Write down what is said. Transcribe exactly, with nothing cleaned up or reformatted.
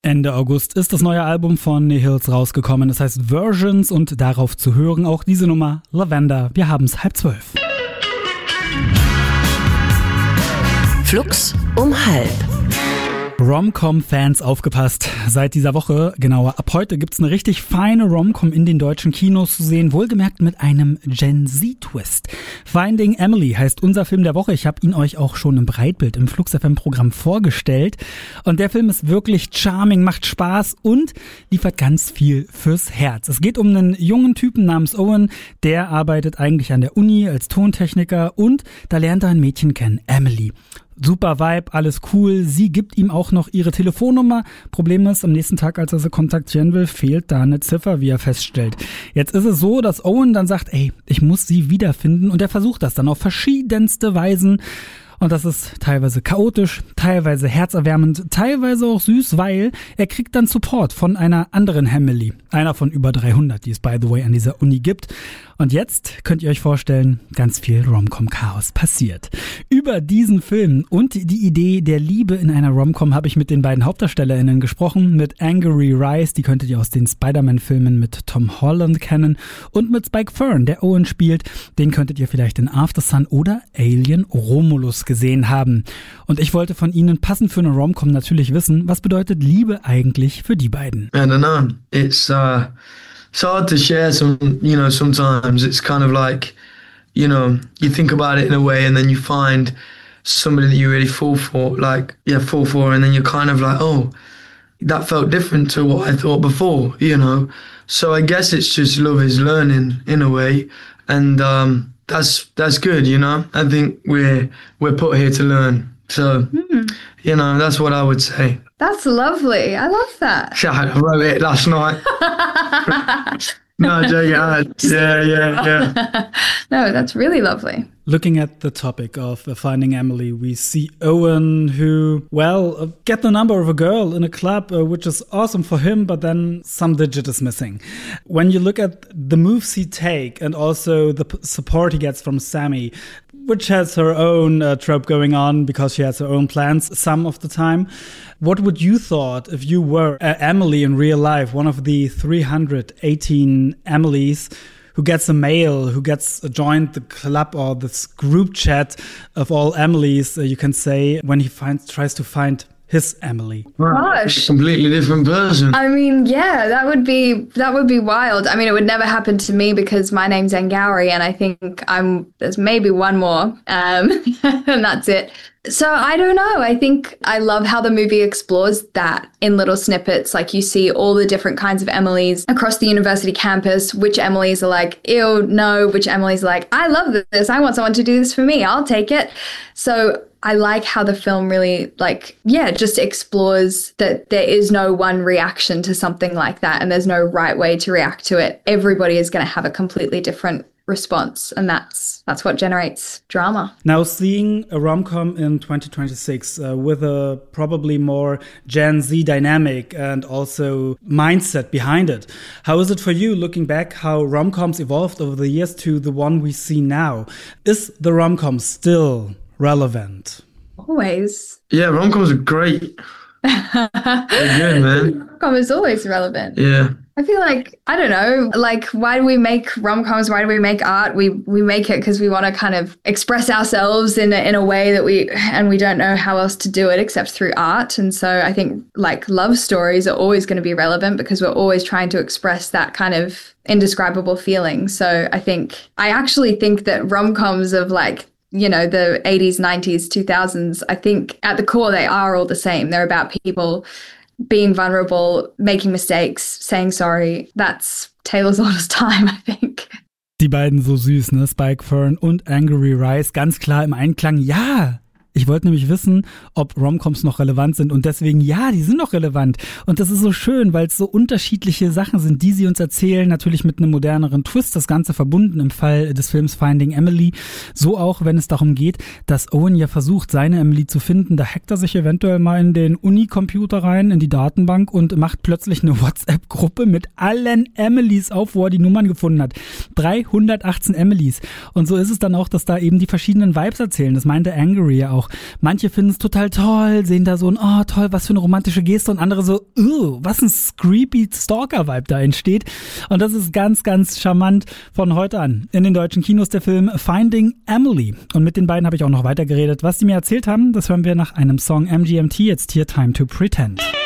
Ende August ist das neue Album von Nihils rausgekommen. Das heißt Versions und darauf zu hören auch diese Nummer Lavender. Wir haben es halb zwölf. Flux um halb. Rom-Com-Fans aufgepasst. Seit dieser Woche, genauer ab heute, gibt's eine richtig feine Rom-Com in den deutschen Kinos zu sehen, wohlgemerkt mit einem Gen-Z-Twist. Finding Emily heißt unser Film der Woche. Ich habe ihn euch auch schon im Breitbild im Flux F M-Programm vorgestellt. Und der Film ist wirklich charming, macht Spaß und liefert ganz viel fürs Herz. Es geht um einen jungen Typen namens Owen, der arbeitet eigentlich an der Uni als Tontechniker und da lernt er ein Mädchen kennen, Emily. Super Vibe, alles cool. Sie gibt ihm auch noch ihre Telefonnummer. Problem ist, am nächsten Tag, als er sie kontaktieren will, fehlt da eine Ziffer, wie er feststellt. Jetzt ist es so, dass Owen dann sagt, ey, ich muss sie wiederfinden. Und er versucht das dann auf verschiedenste Weisen. Und das ist teilweise chaotisch, teilweise herzerwärmend, teilweise auch süß, weil er kriegt dann Support von einer anderen Emily. Einer von über dreihundert, die es by the way an dieser Uni gibt. Und jetzt könnt ihr euch vorstellen, ganz viel Rom-Com-Chaos passiert. Über diesen Film und die Idee der Liebe in einer Rom-Com habe ich mit den beiden HauptdarstellerInnen gesprochen. Mit Angourie Rice, die könntet ihr aus den Spider-Man-Filmen mit Tom Holland kennen. Und mit Spike Fern, der Owen spielt. Den könntet ihr vielleicht in After Sun oder Alien Romulus gesehen haben. Und ich wollte von ihnen passend für eine Rom-Com natürlich wissen, was bedeutet Liebe eigentlich für die beiden? I don't know. It's, uh... It's hard to share some, you know, sometimes it's kind of like, you know, you think about it in a way and then you find somebody that you really fall for, like, yeah, fall for, and then you're kind of like, oh, that felt different to what I thought before, you know. So I guess it's just love is learning in a way, and um, that's that's good, you know. I think we're we're put here to learn. So, mm. you know, that's what I would say. That's lovely. I love that. I wrote it last night. No, joking. Yeah, yeah, yeah. No, that's really lovely. Looking at the topic of uh, Finding Emily, we see Owen who, well, uh, get the number of a girl in a club, uh, which is awesome for him, but then some digit is missing. When you look at the moves he take and also the p- support he gets from Sammy, which has her own uh, trope going on because she has her own plans some of the time. What would you thought if you were uh, Emily in real life, one of the three hundred eighteen Emilys who gets a mail, who gets uh, joined the club or this group chat of all Emilys, uh, you can say, when he finds tries to find his Emily? Gosh. Completely different person. I mean, yeah, that would be that would be wild. I mean, it would never happen to me because my name's Angourie, and I think I'm there's maybe one more, um, and that's it. So I don't know. I think I love how the movie explores that in little snippets. Like you see all the different kinds of Emilys across the university campus, which Emilys are like, ew, no, which Emilys are like, I love this. I want someone to do this for me. I'll take it. So I like how the film really, like, yeah, just explores that there is no one reaction to something like that and there's no right way to react to it. Everybody is going to have a completely different response, and that's that's what generates drama. Now, seeing a rom-com in twenty twenty-six uh, with a probably more Gen Z dynamic and also mindset behind it, how is it for you looking back how rom-coms evolved over the years to the one we see now? Is the rom-com still relevant? Always. Yeah, rom-coms are great. They're good, man. Rom-com is always relevant. Yeah. I feel like, I don't know, like, why do we make rom-coms? Why do we make art? We we make it because we want to kind of express ourselves in a, in a way that we, and we don't know how else to do it except through art. And so I think, like, love stories are always going to be relevant because we're always trying to express that kind of indescribable feeling. So I think, I actually think that rom-coms of, like, you know, the eighties, nineties, two thousands, I think at the core, they are all the same. They're about people being vulnerable, making mistakes, saying sorry. That's Taylor's oldest time, I think. Die beiden so süß, ne? Spike Fern und Angourie Rice, ganz klar im Einklang. Ja! Ich wollte nämlich wissen, ob Romcoms noch relevant sind und deswegen, ja, die sind noch relevant. Und das ist so schön, weil es so unterschiedliche Sachen sind, die sie uns erzählen, natürlich mit einem moderneren Twist, das Ganze verbunden im Fall des Films Finding Emily. So auch, wenn es darum geht, dass Owen ja versucht, seine Emily zu finden. Da hackt er sich eventuell mal in den Uni-Computer rein, in die Datenbank und macht plötzlich eine WhatsApp-Gruppe mit allen Emilys auf, wo er die Nummern gefunden hat. dreihundertachtzehn Emilys. Und so ist es dann auch, dass da eben die verschiedenen Vibes erzählen. Das meinte Angourie ja auch. auch. Manche finden es total toll, sehen da so ein, oh toll, was für eine romantische Geste und andere so, uh, was ein creepy Stalker-Vibe da entsteht. Und das ist ganz, ganz charmant von heute an. In den deutschen Kinos der Film Finding Emily. Und mit den beiden habe ich auch noch weiter geredet. Was die mir erzählt haben, das hören wir nach einem Song M G M T, jetzt hier Time to Pretend.